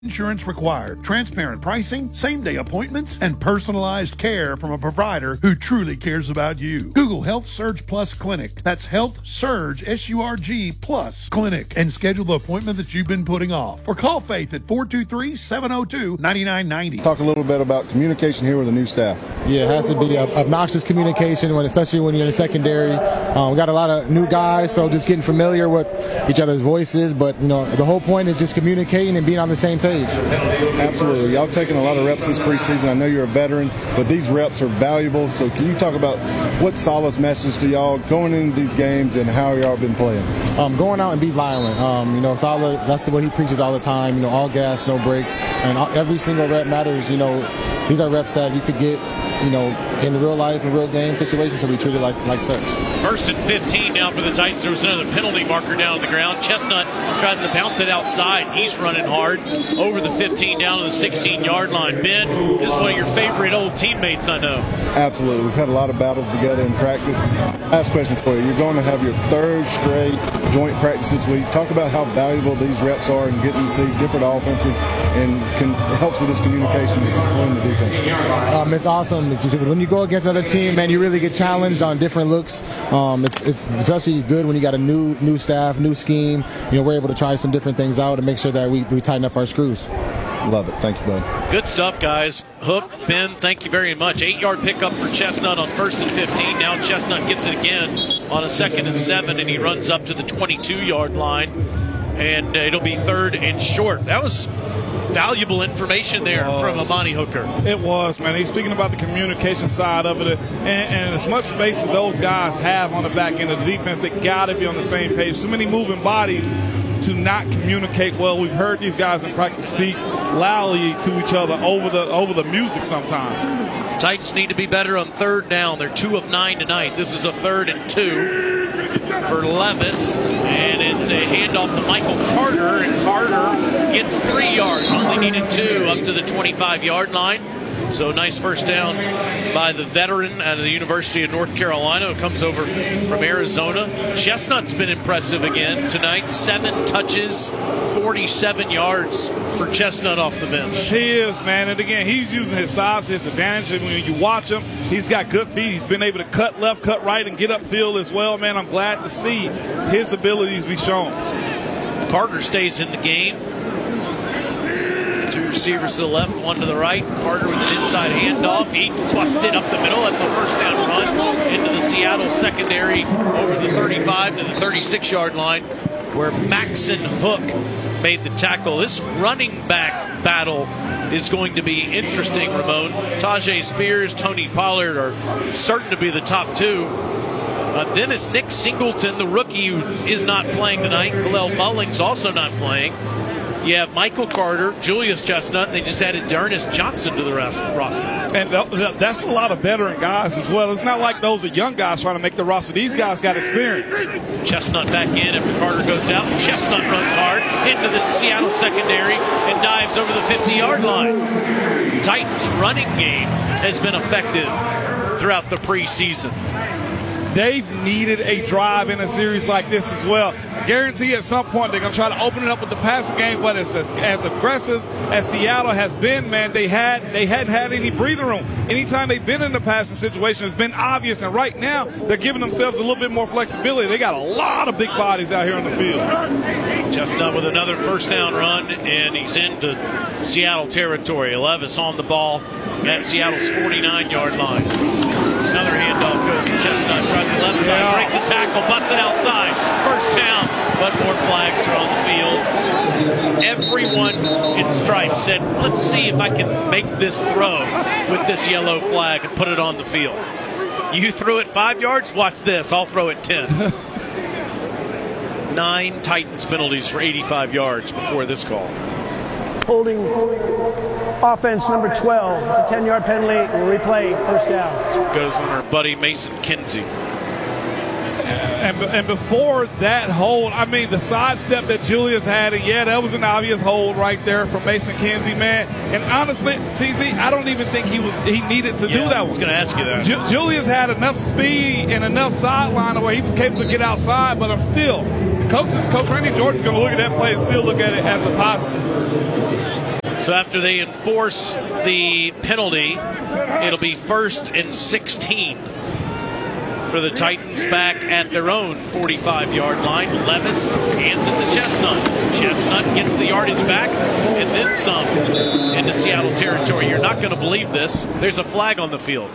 Insurance required. Transparent pricing, same-day appointments, and personalized care from a provider who truly cares about you. Google Health Surge Plus Clinic. That's Health Surge, S-U-R-G, Plus Clinic. And schedule the appointment that you've been putting off. Or call Faith at 423-702-9990. Talk a little bit about communication here with the new staff. Yeah, it has to be obnoxious communication, especially when you're in the secondary. We got a lot of new guys, so just getting familiar with each other's voices. But, the whole point is just communicating and being on the same page. Absolutely. Y'all taking a lot of reps this preseason. I know you're a veteran, but these reps are valuable. So can you talk about what's Saleh's message to y'all going into these games and how y'all been playing? Going out and be violent. Saleh, that's what he preaches all the time. All gas, no brakes. And every single rep matters. These are reps that you could get, in real life, in real game situations, so we treat it like such. First and 15 now for the Titans. There was another penalty marker down on the ground. Chestnut tries to bounce it outside. He's running hard over the 15 down to the 16-yard line. Ben, this is one of your favorite old teammates, I know. Absolutely. We've had a lot of battles together in practice. Last question for you. You're going to have your third straight joint practice this week. Talk about how valuable these reps are in getting to see different offenses and it helps with this communication between the defense. It's awesome. When you go against another team, man, you really get challenged on different looks. It's especially good when you got a new staff, new scheme. We're able to try some different things out and make sure that we tighten up our screws. Love it. Thank you, bud. Good stuff, guys. Hook, Ben, thank you very much. 8-yard pickup for Chestnut on 1st and 15. Now Chestnut gets it again on a 2nd and 7, and he runs up to the 22-yard line. And it'll be 3rd and short. That was valuable information there from Amani Hooker. It was, man. He's speaking about the communication side of it. And as much space as those guys have on the back end of the defense, they got to be on the same page. Too many moving bodies to not communicate well. We've heard these guys in practice speak loudly to each other over the music sometimes. Titans need to be better on 3rd down. They're 2 of 9 tonight. This is a 3rd and 2 for Levis, and it's a handoff to Michael Carter, and Carter gets 3 yards. Only needed 2 up to the 25-yard line. So nice first down by the veteran out of the University of North Carolina who comes over from Arizona. Chestnut's been impressive again tonight. 7 touches, 47 yards for Chestnut off the bench. He is, man. And again, he's using his size to his advantage. And when you watch him, he's got good feet. He's been able to cut left, cut right, and get upfield as well, man. I'm glad to see his abilities be shown. Carter stays in the game. 2 receivers to the left, 1 to the right. Carter with an inside handoff. He busted up the middle. That's a first down run into the Seattle secondary over the 35 to the 36-yard line where Maxon Hook made the tackle. This running back battle is going to be interesting, Ramon. Tajay Spears, Tony Pollard are certain to be the top 2. Then it's Nick Singleton, the rookie, who is not playing tonight. Kalel Mullings also not playing. You have Michael Carter, Julius Chestnut, and they just added Darnus Johnson to the roster. And that's a lot of veteran guys as well. It's not like those are young guys trying to make the roster. These guys got experience. Chestnut back in after Carter goes out. Chestnut runs hard into the Seattle secondary and dives over the 50-yard line. Titans' running game has been effective throughout the preseason. They've needed a drive in a series like this as well. Guarantee at some point they're going to try to open it up with the passing game, but as aggressive as Seattle has been, man, they hadn't had any breathing room. Anytime they've been in the passing situation, it's been obvious, and right now they're giving themselves a little bit more flexibility. They got a lot of big bodies out here on the field. Chestnut with another first down run, and he's into Seattle territory. Levis on the ball at Seattle's 49-yard line. Another handoff goes to Chestnut, tries the left side, breaks a tackle, busts it outside. First down, but more flags are on the field. Everyone in stripes said, let's see if I can make this throw with this yellow flag and put it on the field. You threw it 5 yards? Watch this. I'll throw it 10. 9 Titans penalties for 85 yards before this call. Holding offense number 12. It's a 10-yard penalty. We'll replay first down. So it goes on our buddy Mason Kinsey. And before that hold, I mean, the sidestep that Julius had, and yeah, that was an obvious hold right there from Mason Kinsey, man. And honestly, TZ, I don't even think he needed to do that one. I was going to ask you that. Julius had enough speed and enough sideline where he was capable to get outside, but Coach Randy Jordan's going to look at that play and still look at it as a positive. So after they enforce the penalty, it'll be 1st and 16 for the Titans back at their own 45-yard line. Levis hands it to Chestnut. Chestnut gets the yardage back and then some into Seattle territory. You're not going to believe this. There's a flag on the field.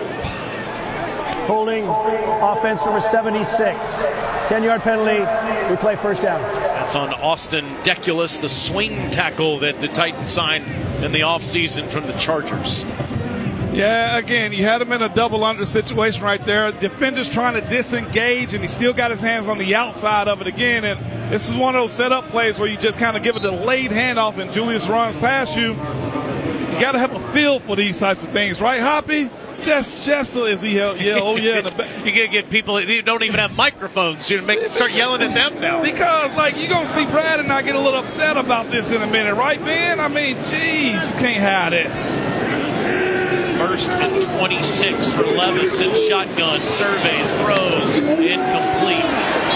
Holding offense number 76. 10-yard penalty. Replay first down. That's on Austin Deculus, the swing tackle that the Titans signed in the offseason from the Chargers. Yeah, again, you had him in a double under situation right there. Defender's trying to disengage, and he still got his hands on the outside of it again. And this is one of those setup plays where you just kind of give a delayed handoff and Julius runs past you. You got to have a feel for these types of things, right, Hoppy? Just as he yelled, oh yeah. You gotta get people that don't even have microphones. You start yelling at them now. Because you're gonna see Brad and I get a little upset about this in a minute, right, Ben? I mean, geez, you can't have this. 1st and 26 for Levis in shotgun. Surveys, throws, incomplete.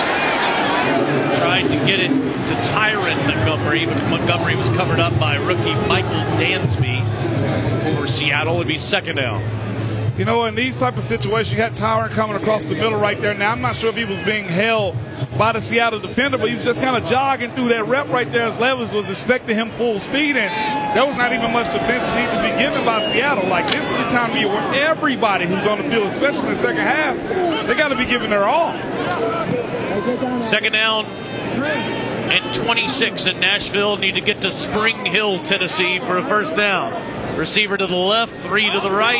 Tried to get it to Tyron Montgomery, but Montgomery was covered up by rookie Michael Dansby. For Seattle, it'd be 2nd down. You know, in these type of situations, you got Tyron coming across the middle right there. Now, I'm not sure if he was being held by the Seattle defender, but he was just kind of jogging through that rep right there as Levis was expecting him full speed, and there was not even much defense need to be given by Seattle. This is the time of year where everybody who's on the field, especially in the second half, they got to be giving their all. 2nd down and 26 in Nashville. Need to get to Spring Hill, Tennessee for a first down. Receiver to the left, 3 to the right,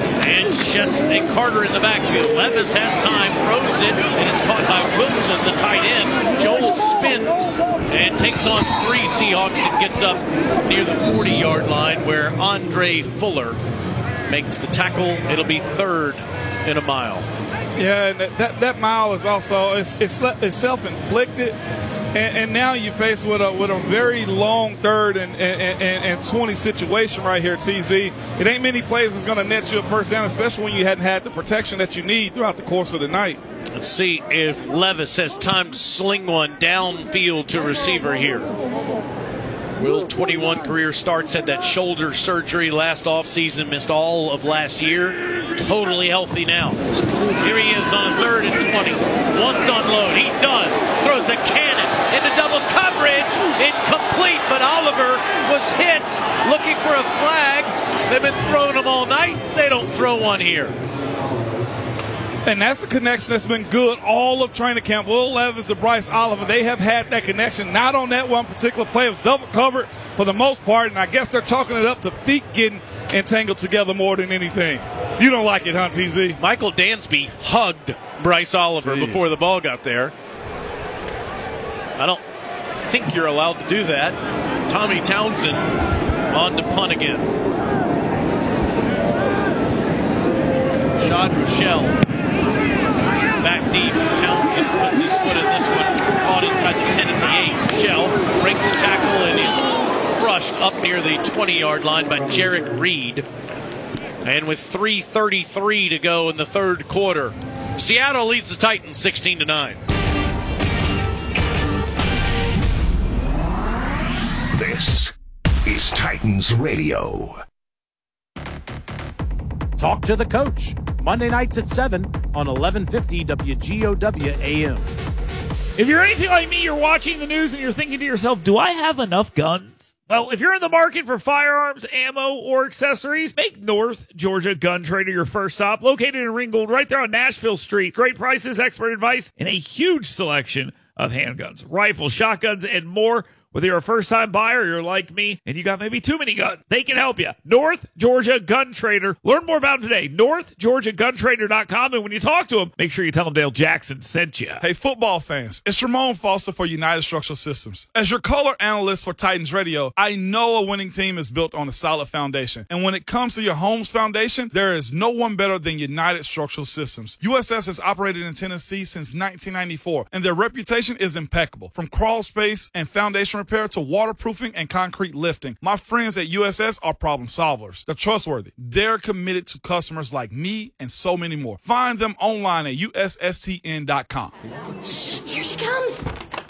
and Carter in the backfield. Levis has time, throws it, and it's caught by Wilson, the tight end. Joel spins and takes on 3 Seahawks and gets up near the 40-yard line where Andre Fuller makes the tackle. It'll be 3rd and a mile. Yeah, and that mile is also it's self-inflicted. And now you're faced with a very long 3rd and 20 situation right here, TZ. It ain't many plays that's going to net you a first down, especially when you hadn't had the protection that you need throughout the course of the night. Let's see if Levis has time to sling one downfield to receiver here. Will, 21 career starts, had that shoulder surgery last offseason, missed all of last year. Totally healthy now. Here he is on a 3rd and 20. Wants to unload. He does. Throws a cannon into double coverage. Incomplete, but Oliver was hit looking for a flag. They've been throwing them all night. They don't throw one here. And that's the connection that's been good all of training camp. Will Levis to Bryce Oliver, they have had that connection. Not on that one particular play. It was double covered for the most part, and I guess they're chalking it up to feet getting entangled together more than anything. You don't like it, huh, TZ? Michael Dansby hugged Bryce Oliver before the ball got there. I don't think you're allowed to do that. Tommy Townsend on to punt again. Shad Rochelle back deep as Townsend puts his foot in this one. Caught inside the 10 and the 8. Rochelle breaks the tackle and is crushed up near the 20-yard line by Jarek Reed. And with 3:33 to go in the 3rd quarter, Seattle leads the Titans 16-9. This is Titans Radio. Talk to the Coach, Monday nights at 7 on 1150 WGOW AM. If you're anything like me, you're watching the news and you're thinking to yourself, do I have enough guns? Well, if you're in the market for firearms, ammo, or accessories, make North Georgia Gun Trader your first stop. Located in Ringgold, right there on Nashville Street. Great prices, expert advice, and a huge selection of handguns, rifles, shotguns, and more. Whether you're a first-time buyer or you're like me and you got maybe too many guns, they can help you. North Georgia Gun Trader. Learn more about them today. NorthGeorgiaGunTrader.com. And when you talk to them, make sure you tell them Dale Jackson sent you. Hey, football fans. It's Ramon Foster for United Structural Systems. As your color analyst for Titans Radio, I know a winning team is built on a solid foundation. And when it comes to your home's foundation, there is no one better than United Structural Systems. USS has operated in Tennessee since 1994, and their reputation is impeccable. From crawl space and foundation repair to waterproofing and concrete lifting, my friends at USS are problem solvers. They're trustworthy. They're committed to customers like me and so many more. Find them online at USSTN.com. Shh, here she comes.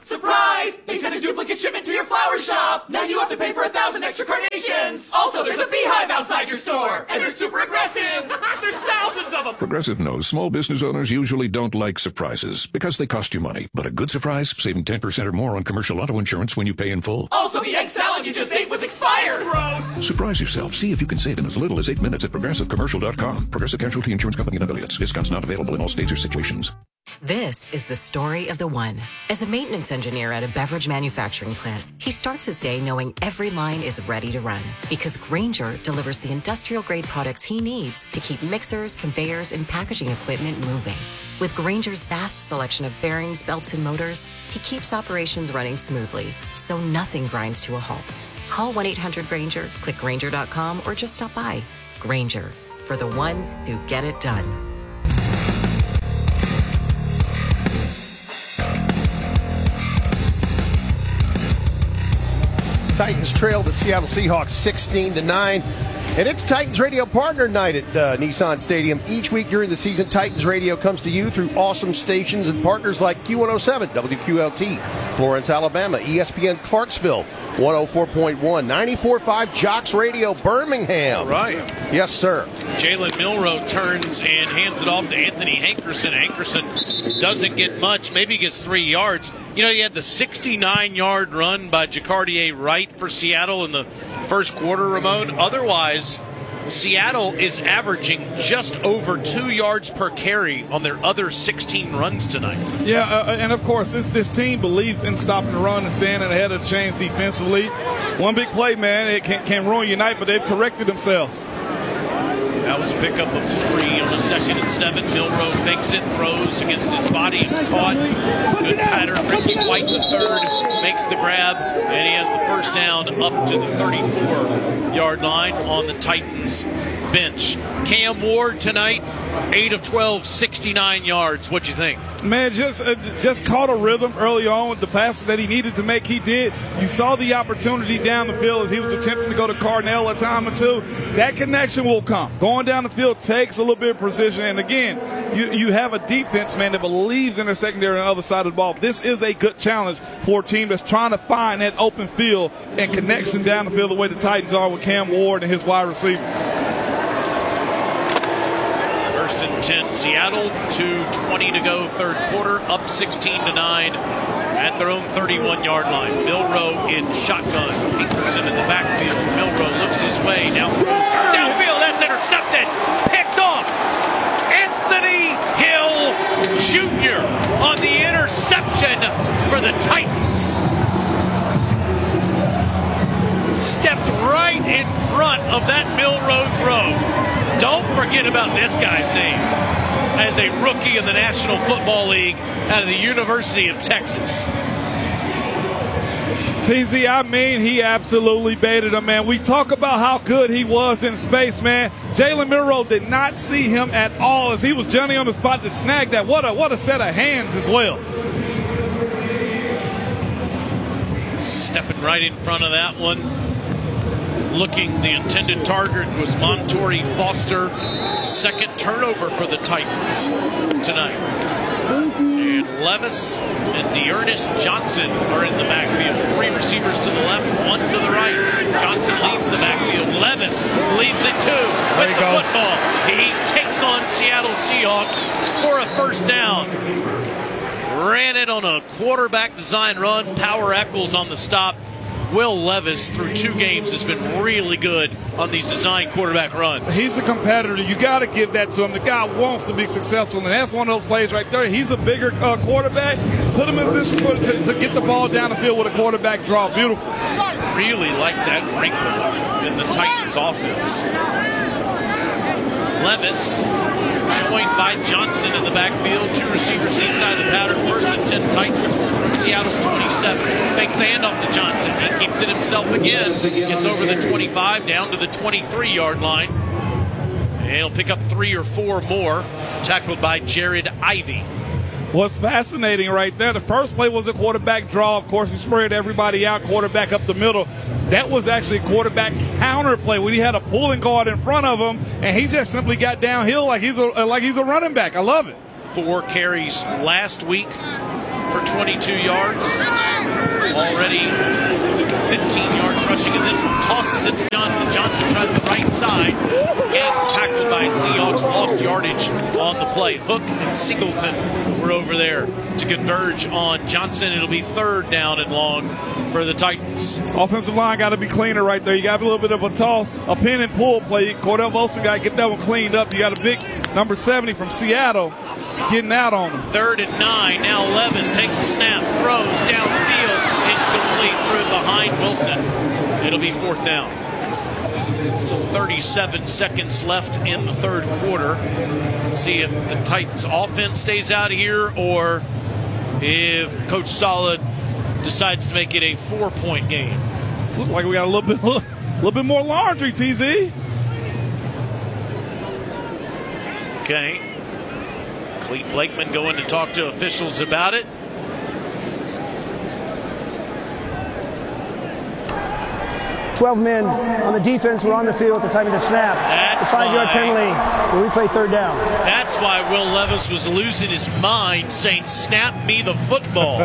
Surprise! They sent a duplicate shipment to your flower shop! Now you have to pay for 1,000 extra carnations! Also, there's a beehive outside your store! And they're super aggressive! There's thousands of them! Progressive knows small business owners usually don't like surprises because they cost you money. But a good surprise, saving 10% or more on commercial auto insurance when you pay in full. Also, the egg salad you just ate was expired! Gross! Surprise yourself. See if you can save in as little as 8 minutes at ProgressiveCommercial.com. Progressive Casualty Insurance Company and affiliates. Discounts not available in all states or situations. This is the story of the one. As a maintenance engineer at a beverage manufacturing plant, he starts his day knowing every line is ready to run because Grainger delivers the industrial-grade products he needs to keep mixers, conveyors, and packaging equipment moving. With Grainger's vast selection of bearings, belts, and motors, he keeps operations running smoothly, so nothing grinds to a halt. Call 1-800-GRAINGER, click Grainger.com, or just stop by. Grainger, for the ones who get it done. Titans trail the Seattle Seahawks 16-9. And it's Titans Radio Partner Night at Nissan Stadium. Each week during the season, Titans Radio comes to you through awesome stations and partners like Q107, WQLT, Florence, Alabama, ESPN Clarksville, 104.1, 94.5 Jocks Radio, Birmingham. All right. Yes, sir. Jalen Milroe turns and hands it off to Anthony Hankerson. Hankerson doesn't get much. Maybe he gets 3 yards. You know, he had the 69-yard run by Jacardier Wright for Seattle in the first quarter, Ramon. Otherwise, Seattle is averaging just over 2 yards per carry on their other 16 runs tonight. Yeah, and of course, this team believes in stopping the run and standing ahead of the chains defensively. One big play, man, it can ruin your night, but they've corrected themselves. That was a pickup of 3 on the 2nd and 7. Milroe fakes it, throws against his body. It's caught. Good pattern. Ricky White, the third, makes the grab, and he has the first down up to the 34-yard line on the Titans bench. Cam Ward tonight, 8 of 12, 69 yards. What'd you think? Man, just caught a rhythm early on with the passes that he needed to make. He did. You saw the opportunity down the field as he was attempting to go to Cardinal a time or two. That connection will come. Going down the field takes a little bit of precision. And again, you have a defense, man, that believes in their secondary on the other side of the ball. This is a good challenge for a team that's trying to find that open field and connection down the field the way the Titans are with Cam Ward and his wide receivers. 1st and 10, Seattle, 2:20 to go, third quarter, up 16-9 at their own 31-yard line. Milroe in shotgun. Hankerson in the backfield. Milroe looks his way, now throws downfield. That's intercepted. Picked off. Anthony Hill Jr. on the interception for the Titans. Stepped right in front of that Milroe throw. Don't forget about this guy's name as a rookie in the National Football League out of the University of Texas. TZ, I mean, he absolutely baited him, man. We talk about how good he was in space, man. Jalen Milroe did not see him at all as he was Johnny on the spot to snag that. What a set of hands as well. Stepping right in front of that one. Looking, the intended target was Montorie Foster. Second turnover for the Titans tonight. And Levis and Dearness Johnson are in the backfield. 3 receivers to the left, 1 to the right. Johnson leaves the backfield. Levis leaves it too with the football. He takes on Seattle Seahawks for a first down. Ran it on a quarterback design run. Power Eccles on the stop. Will Levis, through 2 games, has been really good on these design quarterback runs. He's a competitor. You got to give that to him. The guy wants to be successful, and that's one of those plays right there. He's a bigger quarterback. Put him in position to get the ball down the field with a quarterback draw. Beautiful. Really like that wrinkle in the Titans' offense. Levis, joined by Johnson in the backfield. 2 receivers inside the pattern. 1st and 10 Titans from Seattle's 27. Fakes the handoff to Johnson. He keeps it himself again. Gets over the 25, down to the 23-yard line. And he'll pick up 3 or 4 more. Tackled by Jared Ivey. What's fascinating right there, the first play was a quarterback draw. Of course, we spread everybody out, quarterback up the middle. That was actually a quarterback counter play when he had a pulling guard in front of him, and he just simply got downhill like he's a running back. I love it. 4 carries last week for 22 yards. Already 15 yards rushing in this one. Tosses it to Johnson. Johnson tries the right side. Again, tackled by Seahawks. Lost yardage on the play. Hook and Singleton were over there to converge on Johnson. It'll be 3rd down and long for the Titans. Offensive line got to be cleaner right there. You got a little bit of a toss, a pin and pull play. Cordell Volson got to get that one cleaned up. You got a big number 70 from Seattle getting out on him. 3rd and 9. Now Levis takes the snap, throws down the field, incomplete, threw it behind Wilson. It'll be 4th down. 37 seconds left in the 3rd quarter. Let's see if the Titans offense stays out of here or if Coach Solid decides to make it a 4-point game. Looks like we got a little bit more laundry, TZ. Okay. Clete Blakeman going to talk to officials about it. "12 men on the defense were on the field at the time of the snap. That's the 5-yard why- penalty. Will replay 3rd down." That's why Will Levis was losing his mind, saying, "Snap me the football."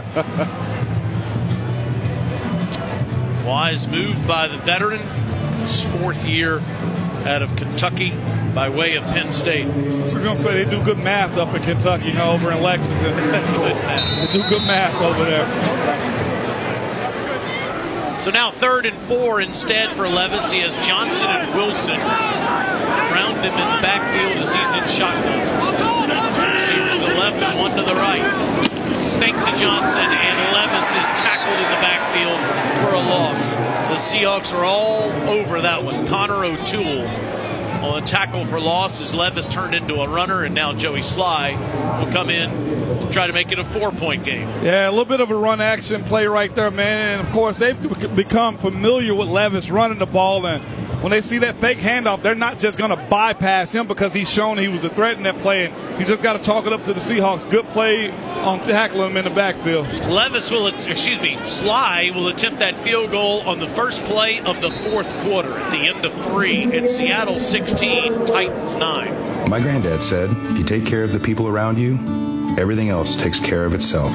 Wise move by the veteran. His 4th year out of Kentucky by way of Penn State. So we're going to say they do good math up in Kentucky, over in Lexington. Good math. They do good math over there. So now 3rd and 4 instead for Levis. He has Johnson and Wilson around him in the backfield as he's in shotgun. Receivers to the left and one to the right. Fake to Johnson, and Levis is tackled in the backfield for a loss. The Seahawks are all over that one. Connor O'Toole on a tackle for loss as Levis turned into a runner, and now Joey Sly will come in to try to make it a 4-point game. Yeah, a little bit of a run action play right there, man. And of course, they've become familiar with Levis running the ball, and when they see that fake handoff, they're not just going to bypass him because he's shown he was a threat in that play. And you just got to chalk it up to the Seahawks. Good play on tackling him in the backfield. Sly will attempt that field goal on the first play of the 4th quarter at the end of 3. It's Seattle 16, Titans 9. My granddad said, if you take care of the people around you, everything else takes care of itself.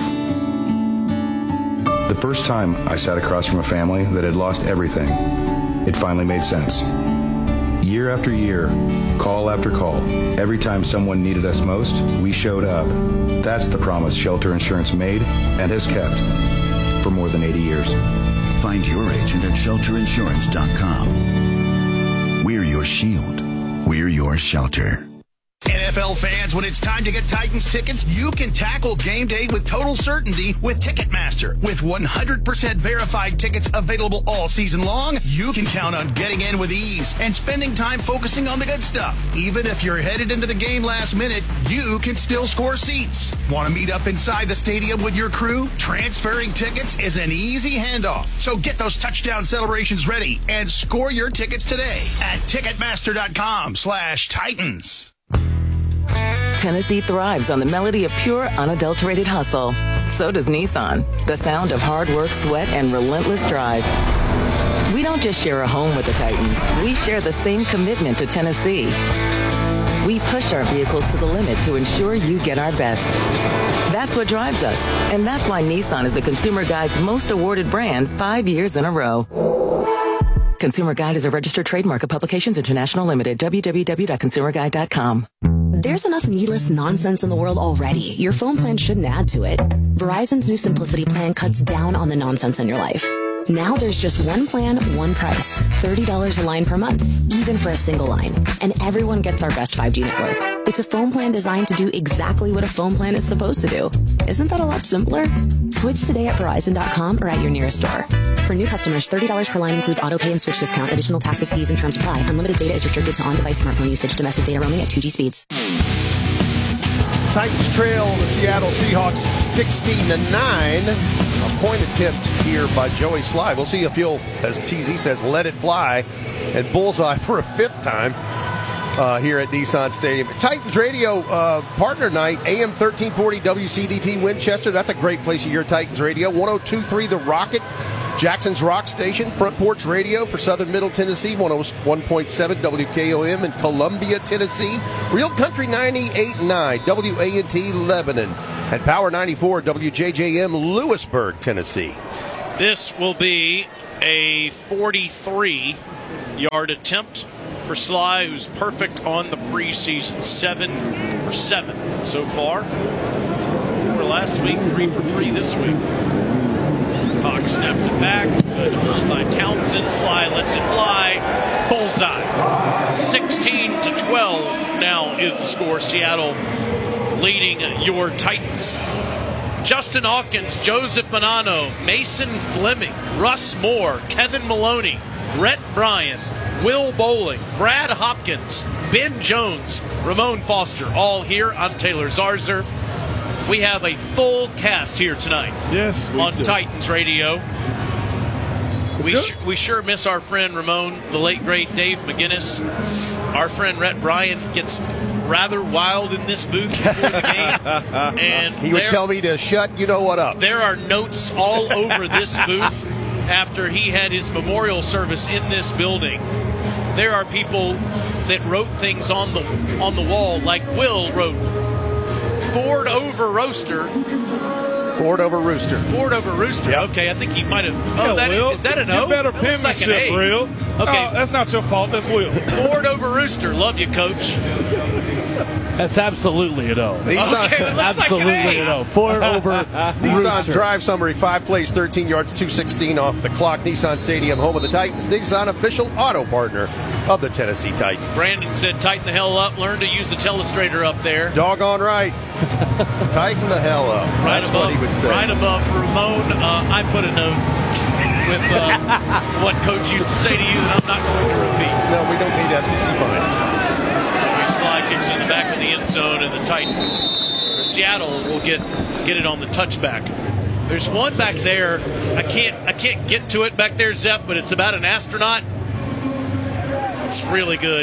The first time I sat across from a family that had lost everything, it finally made sense. Year after year, call after call, every time someone needed us most, we showed up. That's the promise Shelter Insurance made and has kept for more than 80 years. Find your agent at shelterinsurance.com. We're your shield. We're your shelter. NFL fans, when it's time to get Titans tickets, you can tackle game day with total certainty with Ticketmaster. With 100% verified tickets available all season long, you can count on getting in with ease and spending time focusing on the good stuff. Even if you're headed into the game last minute, you can still score seats. Want to meet up inside the stadium with your crew? Transferring tickets is an easy handoff. So get those touchdown celebrations ready and score your tickets today at Ticketmaster.com/Titans. Tennessee thrives on the melody of pure, unadulterated hustle. So does Nissan, the sound of hard work, sweat, and relentless drive. We don't just share a home with the Titans. We share the same commitment to Tennessee. We push our vehicles to the limit to ensure you get our best. That's what drives us, and that's why Nissan is the Consumer Guide's most awarded brand 5 years in a row. Consumer Guide is a registered trademark of Publications International Limited, www.consumerguide.com. There's enough needless nonsense in the world already. Your phone plan shouldn't add to it. Verizon's new Simplicity plan cuts down on the nonsense in your life. Now there's just one plan, one price. $30 a line per month, even for a single line. And everyone gets our best 5G network. It's a phone plan designed to do exactly what a phone plan is supposed to do. Isn't that a lot simpler? Switch today at Verizon.com or at your nearest store. For new customers, $30 per line includes auto pay and switch discount. Additional taxes, fees, and terms apply. Unlimited data is restricted to on-device smartphone usage. Domestic data roaming at 2G speeds. Titans trail the Seattle Seahawks 16-9. A point attempt here by Joey Sly. We'll see if he'll, as TZ says, let it fly and bullseye for a 5th time here at Nissan Stadium. Titans Radio partner night, AM 1340 WCDT Winchester. That's a great place to hear Titans Radio. 102.3 The Rocket. Jackson's Rock Station, Front Porch Radio for Southern Middle Tennessee, 101.7 WKOM in Columbia, Tennessee. Real Country 98.9 WANT Lebanon. And Power 94 WJJM Lewisburg, Tennessee. This will be a 43-yard attempt for Sly, who's perfect on the preseason. 7 for 7 so far. 4 last week, 3 for 3 this week. Cox snaps it back. Good hold by Townsend. Sly lets it fly. Bullseye. 16-12 now is the score. Seattle leading your Titans. Justin Hawkins, Joseph Bonanno, Mason Fleming, Russ Moore, Kevin Maloney, Rhett Bryan, Will Bowling, Brad Hopkins, Ben Jones, Ramon Foster, all here. I'm Taylor Zarzer. We have a full cast here tonight. Yes, on Titans Radio. We sure miss our friend Ramon, the late great Dave McGinnis. Our friend Rhett Bryan gets rather wild in this booth before the game, and he would tell me to shut you know what up. There are notes all over this booth after he had his memorial service in this building. There are people that wrote things on the wall, like Will wrote Ford over Roaster. Ford over Rooster. Ford over Rooster. Yep. Okay, I think he might have. Oh, is that an O? You better penmanship, like Real. Okay, that's not your fault. That's Will. Ford over Rooster. Love you, Coach. That's absolutely an O. Okay, absolutely an O. Ford over Nissan Rooster. drive summary: 5 plays, 13 yards, 216 off the clock. Nissan Stadium, home of the Titans. Nissan, official auto partner of the Tennessee Titans. Brandon said, "Tighten the hell up. Learn to use the telestrator up there." Doggone right. Tighten the hell up. Right That's above, what he would say. Right above Ramon, I put a note with what Coach used to say to you that I'm not going to repeat. No, we don't need FCC fines. Sly kicks in the back of the end zone, and the Titans, or Seattle, will get it on the touchback. There's one back there. I can't get to it back there, Zeph, but it's about an astronaut. It's really good.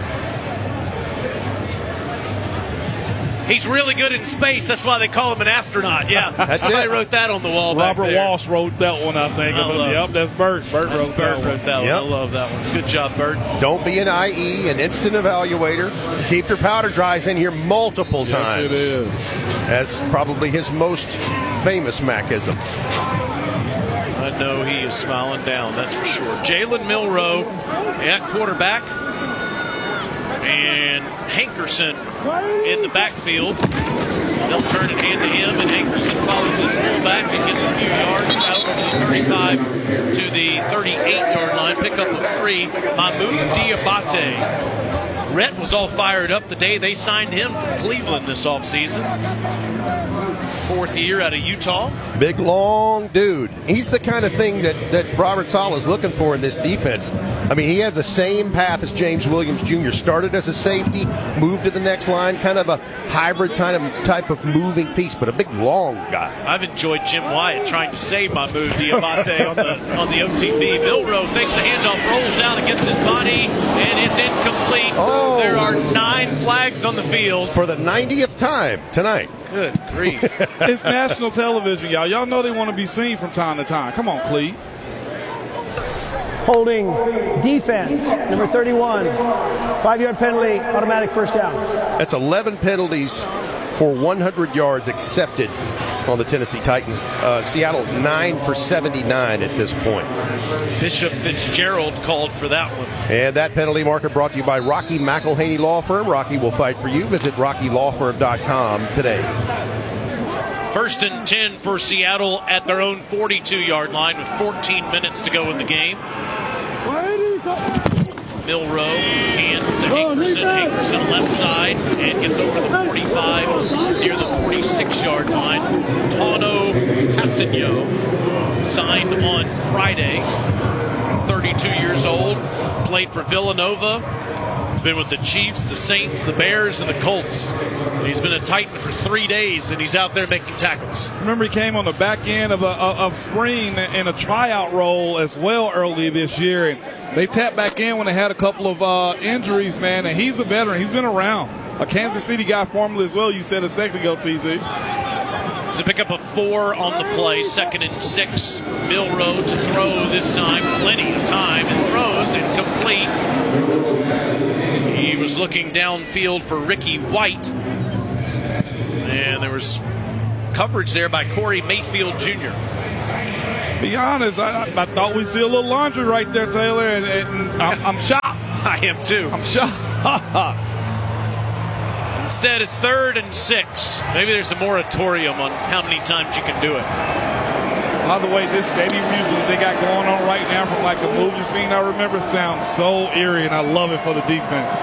He's really good in space. That's why they call him an astronaut. Yeah, somebody wrote that on the wall. Robert back there. Walsh wrote that one, I think. Yep, that's Bert. Bert wrote that one. I love that one. Good job, Bert. Don't be an IE, an instant evaluator. Keep your powder dries in here multiple times. Yes, it is. That's probably his most famous Macism. I know he is smiling down, that's for sure. Jalen Milroe at quarterback. And Hankerson in the backfield. They'll turn it hand to him, and Hankerson follows his fullback and gets a few yards out over the 35 to the 38-yard line. Pickup of 3. Mahmoud Diabate. Rhett was all fired up the day they signed him from Cleveland this offseason. 4th year out of Utah. Big, long dude. He's the kind of thing that Robert Saleh is looking for in this defense. I mean, he had the same path as James Williams Jr. Started as a safety, moved to the next line, kind of a hybrid type of moving piece, but a big, long guy. I've enjoyed Jim Wyatt trying to save Mahmoud Diabate on the OTB. Milroe fakes the handoff, rolls out against his body, and it's incomplete. Oh. There are 9 flags on the field. For the 90th time tonight. Good grief. It's national television, y'all. Y'all know they want to be seen from time to time. Come on, Cleve. Holding defense, number 31. 5-yard penalty, automatic first down. That's 11 penalties for 100 yards accepted on the Tennessee Titans. Seattle 9 for 79 at this point. Bishop Fitzgerald called for that one. And that penalty marker brought to you by Rocky McElhaney Law Firm. Rocky will fight for you. Visit RockyLawFirm.com today. 1st and 10 for Seattle at their own 42-yard line with 14 minutes to go in the game. Milroe hands to Hankerson. Hankerson left side and gets over the 45 near the 46-yard line. Tano Passigno signed on Friday. 32 years old. Played for Villanova. He's been with the Chiefs, the Saints, the Bears, and the Colts. He's been a Titan for 3 days, and he's out there making tackles. Remember, he came on the back end of spring in a tryout role as well early this year, and they tapped back in when they had a couple of injuries, man, and he's a veteran. He's been around. A Kansas City guy formerly as well, you said a second ago, TZ. He's So pick up a 4 on the play, 2nd and 6. Milroe to throw this time, plenty of time, and throws incomplete. He was looking downfield for Ricky White, and there was coverage there by Corey Mayfield Jr. Be honest, I thought we'd see a little laundry right there, Taylor, and I'm shocked. I am too. I'm shocked. Instead, it's 3rd and 6. Maybe there's a moratorium on how many times you can do it. By the way, this stadium music that they got going on right now from like a movie scene I remember sounds so eerie, and I love it for the defense.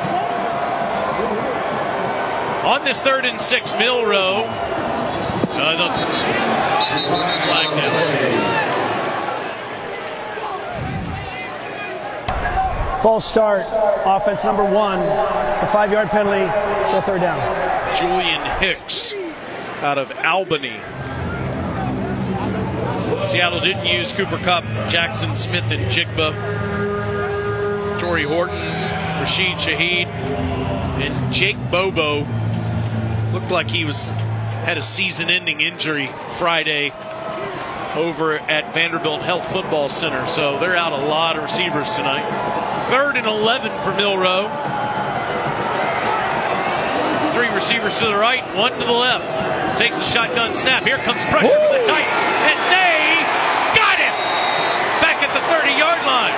On this 3rd and 6, Milroe. The flag down. False start. Offense number 1. It's a 5-yard penalty. So 3rd down. Julian Hicks out of Albany. Seattle didn't use Cooper Kupp, Jackson Smith, and Jigba. Torrey Horton, Rashid Shaheed, and Jake Bobo looked like he had a season-ending injury Friday over at Vanderbilt Health Football Center. So they're out a lot of receivers tonight. 3rd and 11 for Milroe. 3 receivers to the right, 1 to the left. Takes the shotgun snap. Here comes pressure from the Titans, and they got him back at the 30-yard line.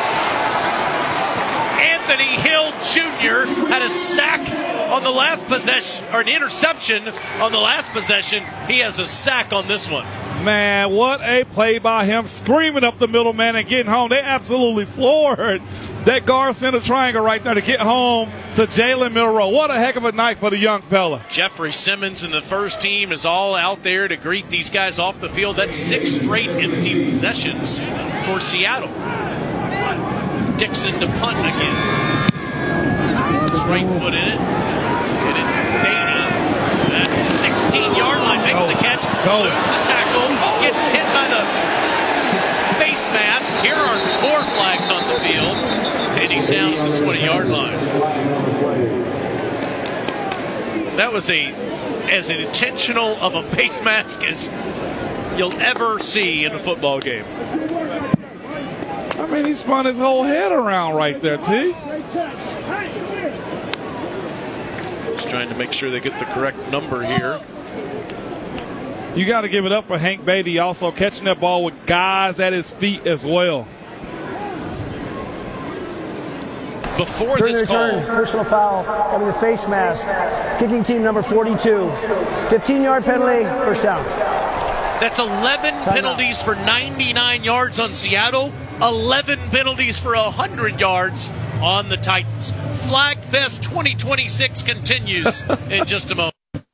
Anthony Hill Jr. had a sack on the last possession, or an interception on the last possession. He has a sack on this one. Man, what a play by him, screaming up the middle, man, and getting home. They absolutely floored that guard center triangle right there to get home to Jalen Milroe. What a heck of a night for the young fella. Jeffrey Simmons and the first team is all out there to greet these guys off the field. That's 6 straight empty possessions for Seattle. Dixon to punt again. It's his right foot in it. And it's Beatty. That 16-yard line makes the catch. Loses the tackle. Gets hit by the face mask. Here are 4 flags on the field. And he's down at the 20-yard line. That was as intentional of a face mask as you'll ever see in a football game. I mean, he spun his whole head around right there, T. Just trying to make sure they get the correct number here. You got to give it up for Hank Beatty, also catching that ball with guys at his feet as well. Before During this the return, call, personal foul, having the face mask. Kicking team number 42. 15-yard penalty, 1st down. That's 11 penalties for 99 yards on Seattle, 11 penalties for 100 yards on the Titans. Flag Fest 2026 continues in just a moment.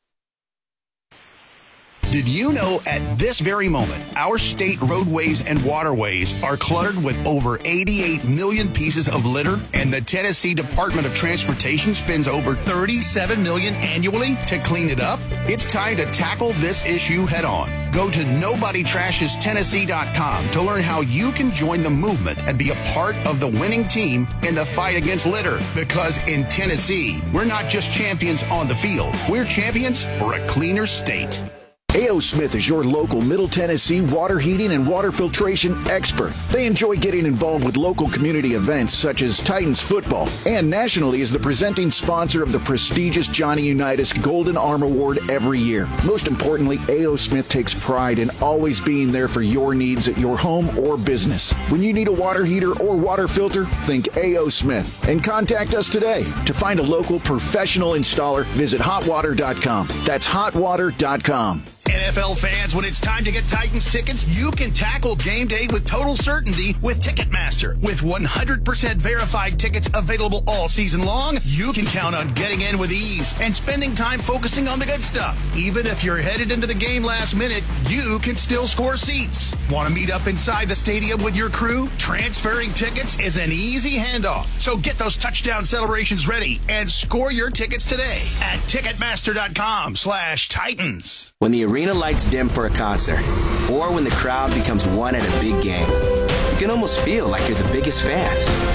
Did you know at this very moment, our state roadways and waterways are cluttered with over 88 million pieces of litter, and the Tennessee Department of Transportation spends over $37 million annually to clean it up? It's time to tackle this issue head on. Go to NobodyTrashesTennessee.com to learn how you can join the movement and be a part of the winning team in the fight against litter. Because in Tennessee, we're not just champions on the field, we're champions for a cleaner state. A.O. Smith is your local Middle Tennessee water heating and water filtration expert. They enjoy getting involved with local community events such as Titans football, and nationally is the presenting sponsor of the prestigious Johnny Unitas Golden Arm Award every year. Most importantly, A.O. Smith takes pride in always being there for your needs at your home or business. When you need a water heater or water filter, think A.O. Smith and contact us today. To find a local professional installer, visit hotwater.com. That's hotwater.com. NFL fans, when it's time to get Titans tickets, you can tackle game day with total certainty with Ticketmaster. With 100% verified tickets available all season long, you can count on getting in with ease and spending time focusing on the good stuff. Even if you're headed into the game last minute, you can still score seats. Want to meet up inside the stadium with your crew? Transferring tickets is an easy handoff. So get those touchdown celebrations ready and score your tickets today at Ticketmaster.com/Titans. When the arena lights dim for a concert, or when the crowd becomes one at a big game, you can almost feel like you're the biggest fan. With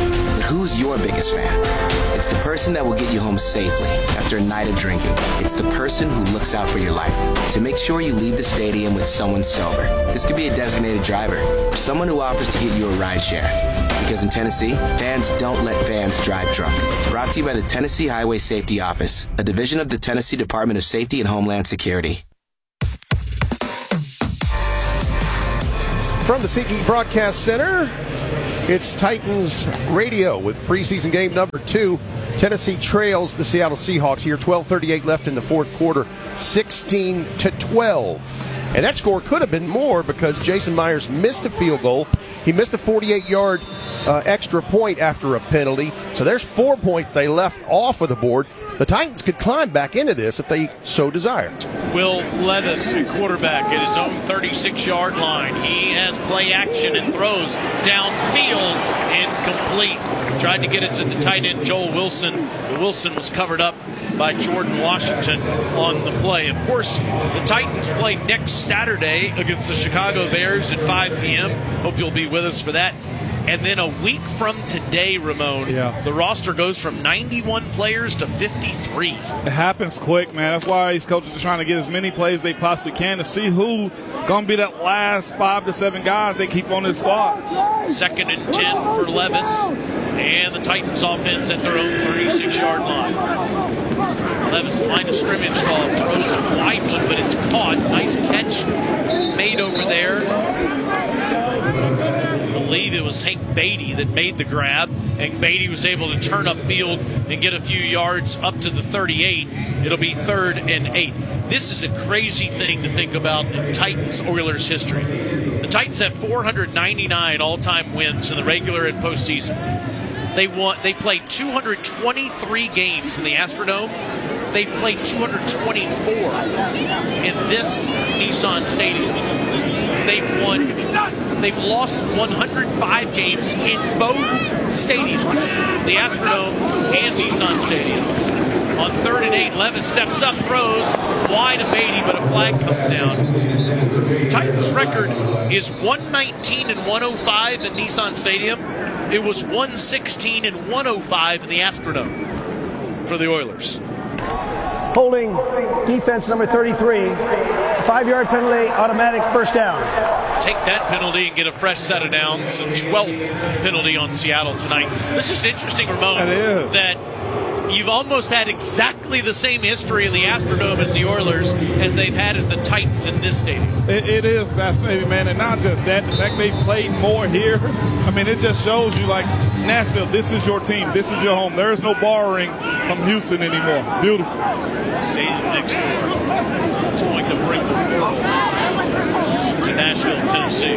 who's your biggest fan? It's the person that will get you home safely after a night of drinking. It's the person who looks out for your life to make sure you leave the stadium with someone sober. This could be a designated driver or someone who offers to get you a ride share. Because in Tennessee, fans don't let fans drive drunk. Brought to you by the Tennessee Highway Safety Office, a division of the Tennessee Department of Safety and Homeland Security. From the SeatGeek Broadcast Center, it's Titans Radio with preseason game number 2. Tennessee trails the Seattle Seahawks here. 12:38 left in the fourth quarter, 16-12. And that score could have been more because Jason Myers missed a field goal. He missed a 48-yard extra point after a penalty. So there's 4 points they left off of the board. The Titans could climb back into this if they so desired. Will Levis, a quarterback, at his own 36-yard line. He has play action and throws downfield, incomplete. Tried to get it to the tight end, Joel Wilson. Wilson was covered up by Jordan Washington on the play. Of course, the Titans play next Saturday against the Chicago Bears at 5 p.m. Hope you'll be with us for that. And then a week from today, Ramon, the roster goes from 91 players to 53. It happens quick, man. That's why these coaches are trying to get as many plays they possibly can to see who going to be that last 5 to 7 guys they keep on this squad. 2nd and 10 for Levis. And the Titans offense at their own 36-yard line. Levis, line of scrimmage ball, throws a wide one, but it's caught. Nice catch made over there. I believe it was Hank Beatty that made the grab, and Beatty was able to turn upfield and get a few yards up to the 38. It'll be 3rd and 8. This is a crazy thing to think about in Titans-Oilers history. The Titans have 499 all-time wins in the regular and postseason. They played 223 games in the Astrodome. They've played 224 in this Nissan Stadium. They've lost 105 games in both stadiums, the Astrodome and Nissan Stadium. On 3rd and 8, Levis steps up, throws wide to Beatty, but a flag comes down. Titans' record is 119-105 in Nissan Stadium. It was 116-105 in the Astrodome for the Oilers. Holding defense number 33. 5-yard penalty, automatic first down. Take that penalty and get a fresh set of downs. The 12th penalty on Seattle tonight. It's just interesting, Ramon, that you've almost had exactly the same history in the Astrodome as the Oilers as they've had as the Titans in this stadium. It is fascinating, man, and not just that. The fact they've played more here, I mean, it just shows you, like, Nashville, this is your team. This is your home. There is no borrowing from Houston anymore. Beautiful. Stadium next door. It's going to bring the world to Nashville, Tennessee.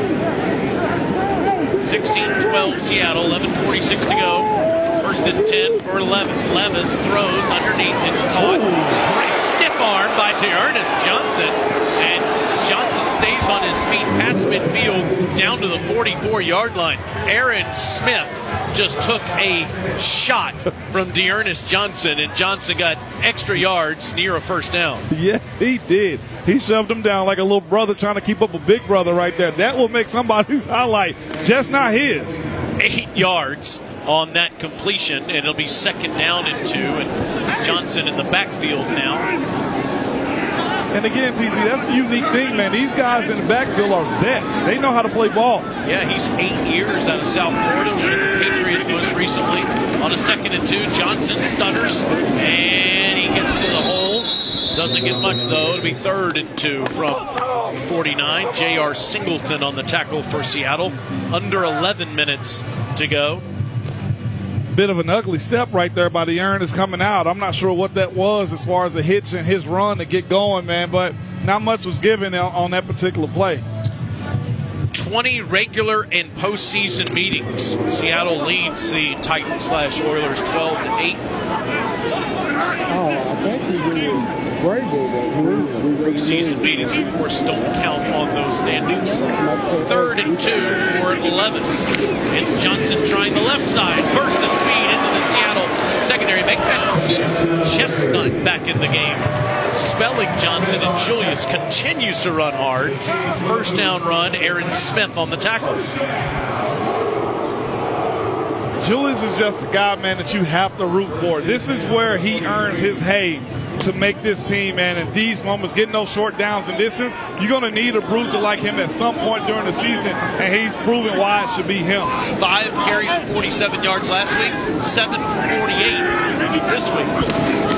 16-12 Seattle, 11:46 to go. 1st and 10 for Levis. Levis throws underneath. It's caught. Great stiff arm by Dearness Johnson. And Johnson stays on his feet past midfield down to the 44-yard line. Aaron Smith just took a shot from Dearness Johnson, and Johnson got extra yards near a first down. Yes, he did. He shoved him down like a little brother trying to keep up a big brother right there. That will make somebody's highlight, just not his. 8 yards on that completion, and it'll be 2nd down and 2, and Johnson in the backfield now. And again, TC, that's a unique thing, man. These guys in the backfield are vets. They know how to play ball. Yeah, he's 8 years out of South Florida, was with the Patriots most recently. On a 2nd and 2, Johnson stutters, and he gets to the hole. Doesn't get much, though. It'll be 3rd and 2 from 49. J.R. Singleton on the tackle for Seattle. Under 11 minutes to go. Bit of an ugly step right there by Dearness coming out. I'm not sure what that was as far as a hitch in his run to get going, man, but not much was given on that particular play. 20 regular and postseason meetings. Seattle leads the Titans/Oilers 12-8. Oh, I think he did great Preseason meetings, of course, don't count on those standings. 3rd and 2 for Levis. It's Johnson trying the left side. Burst of speed into the Seattle secondary. Make that Chestnut back in the game. Spelling Johnson, and Julius continues to run hard. First down run, Aaron Smith on the tackle. Julius is just a guy, man, that you have to root for. This is where he earns his hay to make this team, man. In these moments, getting those short downs and distance, you're going to need a bruiser like him at some point during the season, and he's proven why it should be him. 5 carries for 47 yards last week, 7 for 48 this week.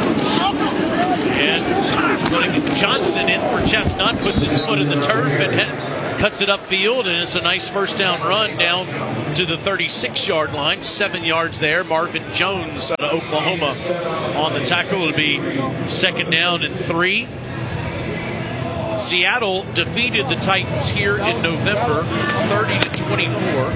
And putting Johnson in for Chestnut, puts his foot in the turf and cuts it upfield, and it's a nice first down run down to the 36-yard line. 7 yards there. Marvin Jones out of Oklahoma on the tackle. It'll be 2nd down and 3. Seattle defeated the Titans here in November, 30-24.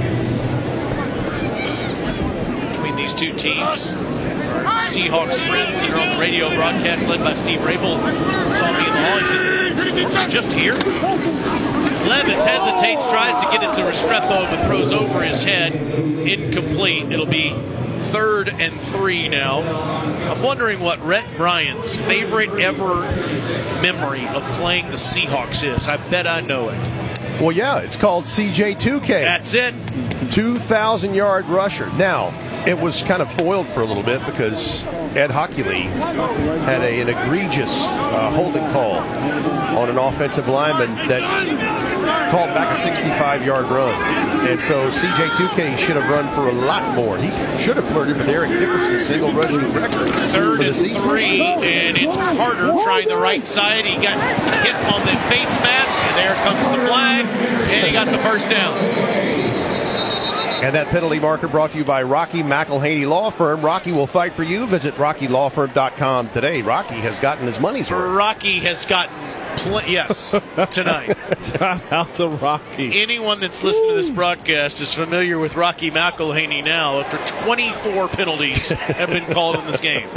Between these two teams, Seahawks friends that are on the radio broadcast led by Steve Rabel saw me in the hall. He said, just here? Levis hesitates, tries to get it to Restrepo, but throws over his head. Incomplete. It'll be 3rd and 3 now. I'm wondering what Rhett Bryant's favorite ever memory of playing the Seahawks is. I bet I know it. Well, yeah, it's called CJ2K. That's it. 2,000-yard rusher. Now, it was kind of foiled for a little bit because Ed Hockley had an egregious holding call on an offensive lineman that called back a 65-yard run. And so CJ2K should have run for a lot more. He should have flirted with Eric Dickerson's single rushing record. 3rd and 3, and it's Carter trying the right side. He got hit on the face mask, and there comes the flag, and he got the first down. And that penalty marker brought to you by Rocky McElhaney Law Firm. Rocky will fight for you. Visit RockyLawFirm.com today. Rocky has gotten his money's worth. Rocky has gotten yes, tonight. Shout out to Rocky. Anyone that's listened to this broadcast is familiar with Rocky McElhaney now after 24 penalties have been called in this game.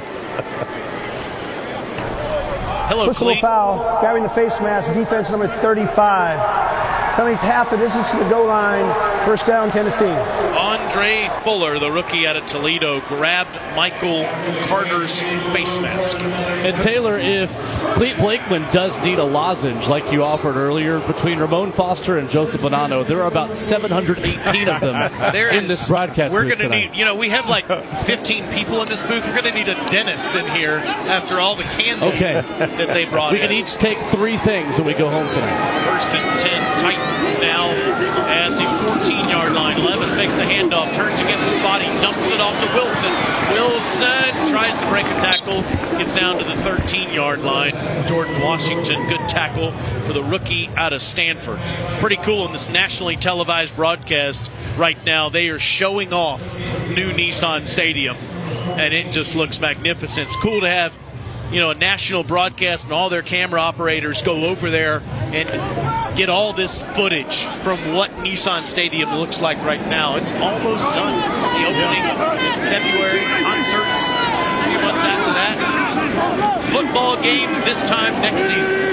Hello, Personal Clean. foul, grabbing the face mask, defense number 35. Penalties half the distance to the goal line. 1st down, Tennessee. Andre Fuller, the rookie out of Toledo, grabbed Michael Carter's face mask. And Taylor, if Clete Blakeman does need a lozenge like you offered earlier between Ramon Foster and Joseph Bonanno, there are about 718 of them in this broadcast We're booth going to need, we have like 15 people in this booth. We're going to need a dentist in here after all the candy that they brought We in. can each take 3 things when we go home tonight. 1st and 10, Titans now at the 14-yard line. Levis takes the handoff, turns against his body, dumps it off to Wilson. Wilson tries to break a tackle, gets down to the 13-yard line. Jordan Washington, good tackle for the rookie out of Stanford. Pretty cool in this nationally televised broadcast right now. They are showing off new Nissan Stadium, and it just looks magnificent. It's cool to have a national broadcast and all their camera operators go over there and get all this footage from what Nissan Stadium looks like right now. It's almost done. The opening in February, concerts a few months after that. Football games this time next season.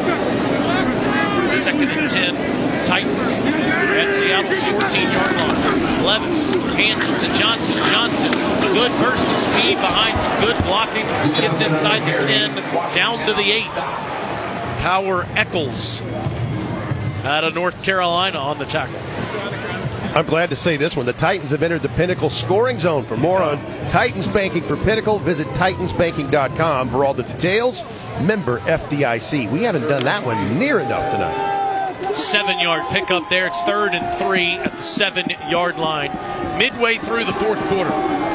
2nd and 10. Titans at Seattle's 14-yard line. Levis hands it to Johnson. Johnson, a good burst of speed behind some good blocking. Gets inside the 10, down to the 8. Power Eccles out of North Carolina on the tackle. I'm glad to say this one. The Titans have entered the Pinnacle scoring zone. For more on Titans banking for Pinnacle, visit TitansBanking.com for all the details. Member FDIC. We haven't done that one near enough tonight. 7-yard pickup there. It's 3rd and 3 at the 7-yard line. Midway through the 4th quarter.